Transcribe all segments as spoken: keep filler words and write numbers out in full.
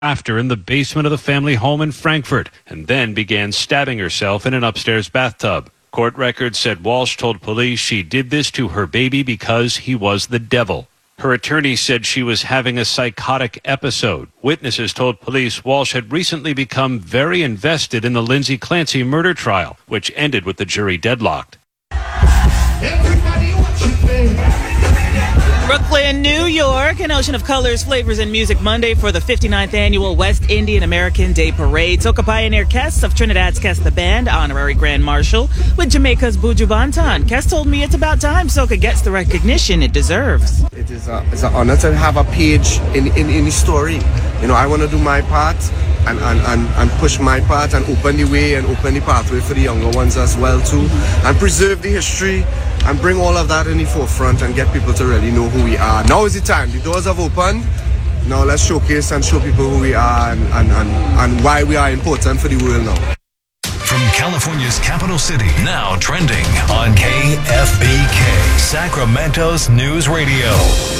after in the basement of the family home in Frankfurt, and then began stabbing herself in an upstairs bathtub. Court records said Walsh told police she did this to her baby because he was the devil. Her attorney said she was having a psychotic episode. Witnesses told police Walsh had recently become very invested in the Lindsay Clancy murder trial, which ended with the jury deadlocked. Everybody watch your thing. Brooklyn, New York, an ocean of colors, flavors, and music Monday for the fifty-ninth annual West Indian American Day Parade. Soca Pioneer Kes of Trinidad's Kes the Band, honorary Grand Marshal, with Jamaica's Buju Banton. Kes told me it's about time Soca gets the recognition it deserves. It is a, it's an honor to have a page in, in, in the story. You know, I want to do my part and, and, and, and push my part and open the way and open the pathway for the younger ones as well too, and preserve the history and bring all of that in the forefront and get people to really know who we are. Now is the time. The doors have opened. Now let's showcase and show people who we are and, and, and, and why we are important for the world now. From California's capital city, now trending on K F B K, Sacramento's News Radio.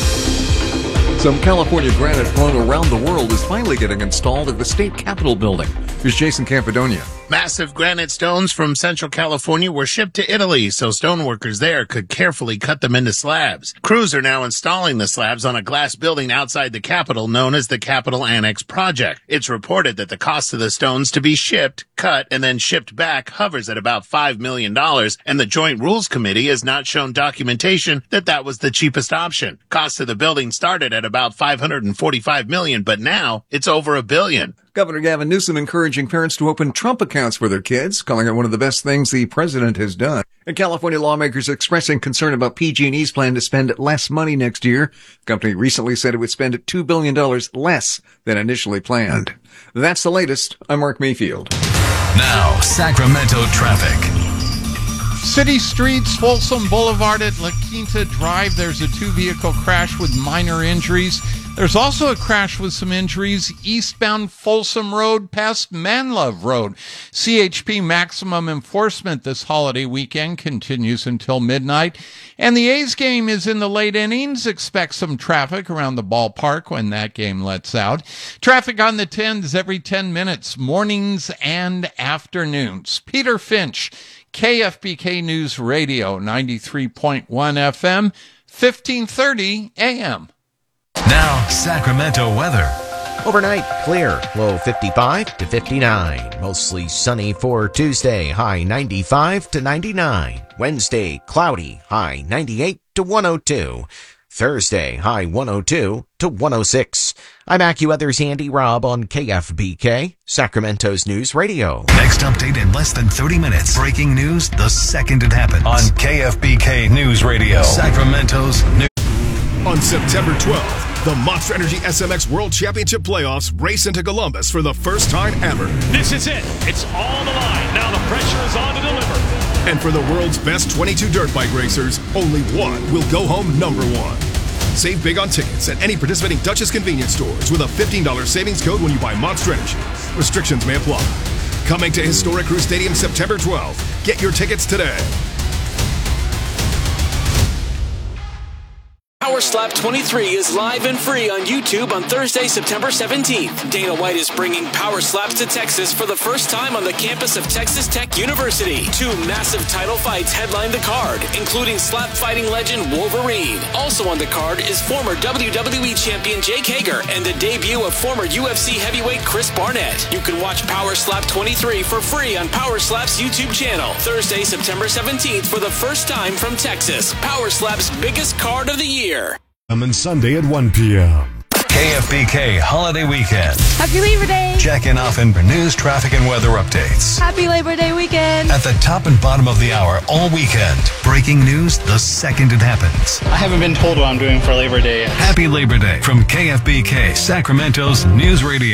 Some California granite flown around the world is finally getting installed at the state capitol building. Here's Jason Campidonia. Massive granite stones from Central California were shipped to Italy so stoneworkers there could carefully cut them into slabs. Crews are now installing the slabs on a glass building outside the Capitol known as the Capitol Annex Project. It's reported that the cost of the stones to be shipped, cut, and then shipped back hovers at about five million dollars, and the Joint Rules Committee has not shown documentation that that was the cheapest option. Cost of the building started at about five hundred forty-five million dollars, but now it's over a billion. Governor Gavin Newsom encouraging parents to open Trump accounts for their kids, calling it one of the best things the president has done. And California lawmakers expressing concern about P G and E's plan to spend less money next year. The company recently said it would spend two billion dollars less than initially planned. That's the latest. I'm Mark Mayfield. Now, Sacramento traffic. City streets, Folsom Boulevard at La Quinta Drive. There's a two-vehicle crash with minor injuries. There's also a crash with some injuries eastbound Folsom Road past Manlove Road. C H P maximum enforcement this holiday weekend continues until midnight. And the A's game is in the late innings. Expect some traffic around the ballpark when that game lets out. Traffic on the tens every ten minutes, mornings and afternoons. Peter Finch, K F B K News Radio, ninety-three point one F M, fifteen thirty A M. Now, Sacramento weather. Overnight, clear, low fifty-five to fifty-nine. Mostly sunny for Tuesday, high ninety-five to ninety-nine. Wednesday, cloudy, high ninety-eight to one oh two. Thursday, high one oh two to one oh six. I'm AccuWeather's Andy Robb on K F B K, Sacramento's News Radio. Next update in less than thirty minutes. Breaking news the second it happens. On K F B K News Radio, Sacramento's News. On September twelfth, the Monster Energy S M X World Championship Playoffs race into Columbus for the first time ever. This is it. It's all the line. Now the pressure is on to deliver. And for the world's best twenty-two dirt bike racers, only one will go home number one. Save big on tickets at any participating Duchess convenience stores with a fifteen dollars savings code when you buy Monster Energy. Restrictions may apply. Coming to Historic Crew Stadium September twelfth. Get your tickets today. Power Slap twenty-three is live and free on YouTube on Thursday, September seventeenth. Dana White is bringing Power Slaps to Texas for the first time on the campus of Texas Tech University. Two massive title fights headline the card, including slap fighting legend Wolverine. Also on the card is former W W E champion Jake Hager and the debut of former U F C heavyweight Chris Barnett. You can watch Power Slap twenty-three for free on Power Slap's YouTube channel. Thursday, September seventeenth for the first time from Texas. Power Slap's biggest card of the year. And Sunday at one p.m. K F B K Holiday Weekend. Happy Labor Day. Checking often for news, traffic, and weather updates. Happy Labor Day weekend. At the top and bottom of the hour all weekend. Breaking news the second it happens. I haven't been told what I'm doing for Labor Day yet. Happy Labor Day from K F B K, Sacramento's News Radio.